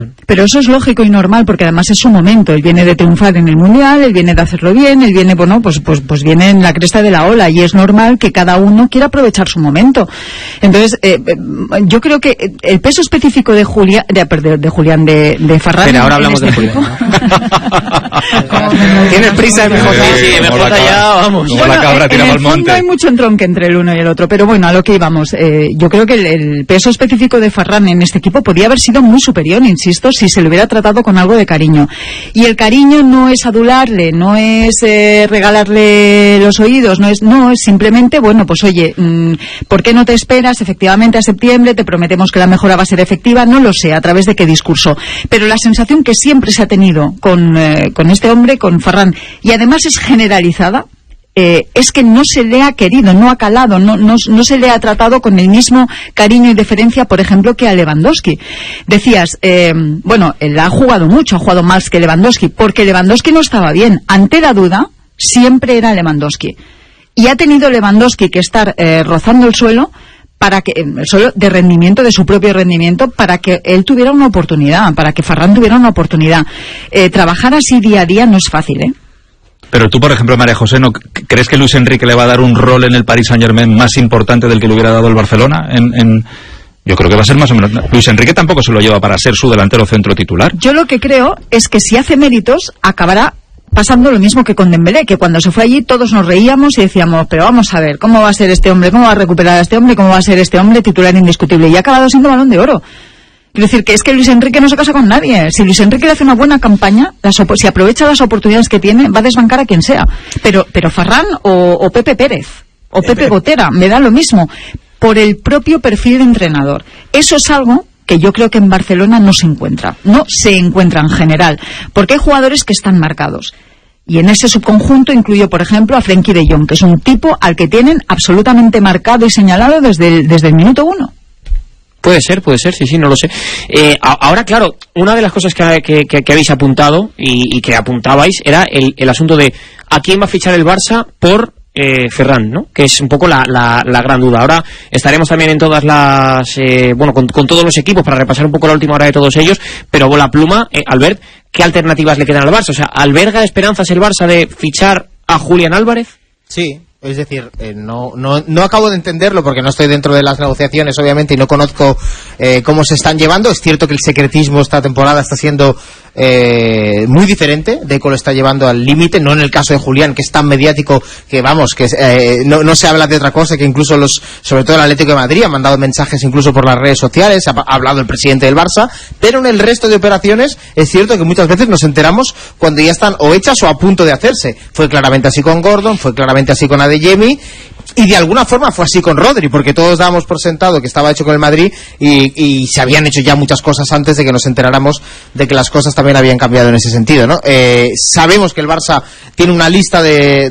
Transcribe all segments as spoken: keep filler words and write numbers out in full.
Pero eso es lógico y normal, porque además es su momento. Él viene de triunfar en el Mundial, él viene de hacerlo bien, él viene, bueno, pues pues pues viene en la cresta de la ola, y es normal que cada uno quiera aprovechar su momento. Entonces, eh, yo creo que el peso específico de Julián, de, de, de Julián, de, de Ferran... Pero ahora hablamos este de Julián. ¿Tienes prisa, M J? Sí, sí, M J ya, vamos. Bueno, la cabra en el fondo hay mucho entronque entre el uno y el otro, pero bueno, a lo que íbamos. Eh, yo creo que el, el peso específico de Ferran en este equipo podía haber sido muy superior, insisto, si se le hubiera tratado con algo de cariño. Y el cariño no es adularle, no es eh, regalarle los oídos, no es, no, es simplemente, bueno, pues oye, mmm, ¿por qué no te esperas efectivamente a septiembre? Te prometemos que la mejora va a ser efectiva, no lo sé, a través de qué discurso. Pero la sensación que siempre se ha tenido con, eh, con este hombre, con Ferran, y además es generalizada, Eh, es que no se le ha querido, no ha calado, no, no, no se le ha tratado con el mismo cariño y deferencia, por ejemplo, que a Lewandowski. Decías, eh, bueno, él ha jugado mucho, ha jugado más que Lewandowski, porque Lewandowski no estaba bien. Ante la duda, siempre era Lewandowski. Y ha tenido Lewandowski que estar eh, rozando el suelo, para que el suelo de rendimiento, de su propio rendimiento, para que él tuviera una oportunidad, para que Ferran tuviera una oportunidad. Eh, trabajar así día a día no es fácil, ¿eh? Pero tú, por ejemplo, María José, ¿no crees que Luis Enrique le va a dar un rol en el Paris Saint-Germain más importante del que le hubiera dado el Barcelona? En, en... Yo creo que va a ser más o menos... Luis Enrique tampoco se lo lleva para ser su delantero centro titular. Yo lo que creo es que si hace méritos, acabará pasando lo mismo que con Dembélé, que cuando se fue allí todos nos reíamos y decíamos, pero vamos a ver, ¿cómo va a ser este hombre? ¿Cómo va a recuperar a este hombre? ¿Cómo va a ser este hombre titular indiscutible? Y ha acabado siendo Balón de Oro. Quiero decir que es que Luis Enrique no se casa con nadie. Si Luis Enrique le hace una buena campaña, las si aprovecha las oportunidades que tiene, va a desbancar a quien sea. Pero pero Ferran o, o Pepe Pérez, o Pepe Gotera, me da lo mismo, por el propio perfil de entrenador. Eso es algo que yo creo que en Barcelona no se encuentra. No se encuentra en general. Porque hay jugadores que están marcados. Y en ese subconjunto incluyo, por ejemplo, a Frenkie de Jong, que es un tipo al que tienen absolutamente marcado y señalado desde el, desde el minuto uno. Puede ser, puede ser, sí, sí, no lo sé. Eh, ahora, claro, una de las cosas que, que, que, que habéis apuntado y, y que apuntabais era el, el asunto de a quién va a fichar el Barça por eh, Ferran, ¿no? Que es un poco la, la, la gran duda. Ahora estaremos también en todas las... Eh, bueno, con, con todos los equipos para repasar un poco la última hora de todos ellos, pero con la pluma, eh, Albert, ¿qué alternativas le quedan al Barça? O sea, ¿alberga esperanzas el Barça de fichar a Julián Álvarez? Sí. Es decir, eh, no, no, no acabo de entenderlo porque no estoy dentro de las negociaciones, obviamente, y no conozco eh, cómo se están llevando. Es cierto que el secretismo esta temporada está siendo eh, muy diferente. Deco lo está llevando al límite, no en el caso de Julián, que es tan mediático que, vamos, que eh, no, no se habla de otra cosa, que incluso los, sobre todo el Atlético de Madrid, ha mandado mensajes incluso por las redes sociales, ha, ha hablado el presidente del Barça, pero en el resto de operaciones es cierto que muchas veces nos enteramos cuando ya están o hechas o a punto de hacerse. Fue claramente así con Gordon, fue claramente así con Adeyemi, y de alguna forma fue así con Rodri, porque todos dábamos por sentado que estaba hecho con el Madrid y, y se habían hecho ya muchas cosas antes de que nos enteráramos de que las cosas también habían cambiado en ese sentido, ¿no? Eh, sabemos que el Barça tiene una lista de,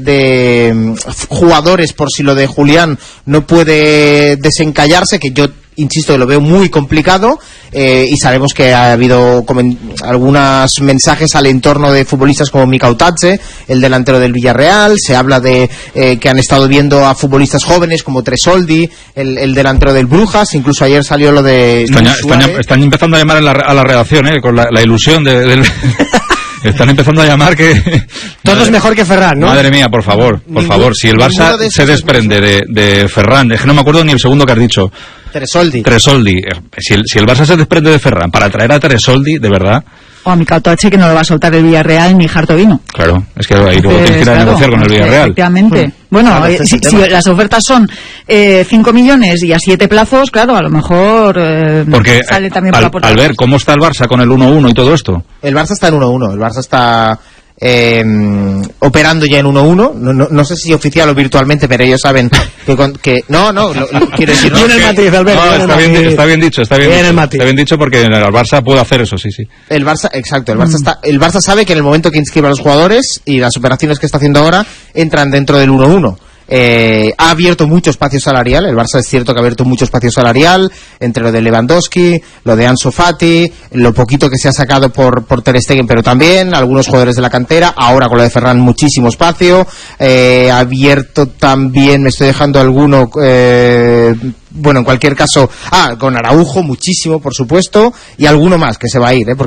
de jugadores por si lo de Julián no puede desencallarse, que yo insisto que lo veo muy complicado, eh, y sabemos que ha habido algunos mensajes al entorno de futbolistas como Mika Otatze, el delantero del Villarreal. Se habla de eh, que han estado viendo a futbolistas jóvenes como Tresoldi, el, el delantero del Brujas. Incluso ayer salió lo de están, ya, están, están empezando a llamar a la, a la redacción, eh, con la, la ilusión de, del... Están empezando a llamar que... Todo es mejor que Ferran, ¿no? Madre mía, por favor, por favor. Si el Barça de se desprende de, de Ferran, es que no me acuerdo ni el segundo que has dicho. Tresoldi. Tresoldi. Si el, si el Barça se desprende de Ferran para traer a Tresoldi, de verdad... O a Mika Otatze, que no lo va a soltar el Villarreal ni Jartovino. Claro, es que ahí luego tienes que ir a negociar con el Villarreal. Efectivamente. Hmm. Bueno, claro, eh, si, si las ofertas son eh, cinco millones y a siete plazos, claro, a lo mejor eh, Porque sale también al, por la puerta. Al ver cómo está el Barça con el uno uno y todo esto. El Barça está en uno uno, el Barça está... Eh, operando ya en uno uno, no, no, no sé si oficial o virtualmente, pero ellos saben que, con, que no, no, lo, lo, quiero decir, no, el que, matiz, Albert, no, está, bien, está bien dicho, está bien, bien dicho, está bien dicho porque el Barça puede hacer eso, sí, sí. El Barça, exacto, el Barça mm. está, el Barça sabe que en el momento que inscriba a los jugadores y las operaciones que está haciendo ahora entran dentro del uno uno. Eh, ha abierto mucho espacio salarial, el Barça es cierto que ha abierto mucho espacio salarial entre lo de Lewandowski, lo de Ansu Fati, lo poquito que se ha sacado por, por Ter Stegen, pero también algunos jugadores de la cantera, ahora con lo de Ferran muchísimo espacio, eh, ha abierto también, me estoy dejando alguno, eh, bueno, en cualquier caso, ah, con Araujo muchísimo, por supuesto, y alguno más que se va a ir, ¿eh? Porque